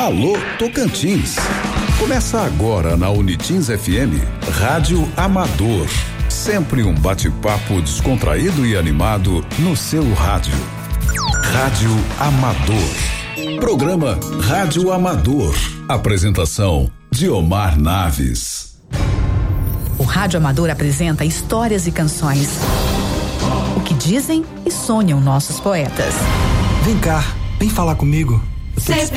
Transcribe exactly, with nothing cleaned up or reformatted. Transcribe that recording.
Alô Tocantins. Começa agora na Unitins F M, Rádio Amador. Sempre um bate-papo descontraído e animado no seu rádio. Rádio Amador. Programa Rádio Amador. Apresentação Diomar Naves. O Rádio Amador apresenta histórias e canções. O que dizem e sonham nossos poetas. Vem cá, vem falar comigo. Sempre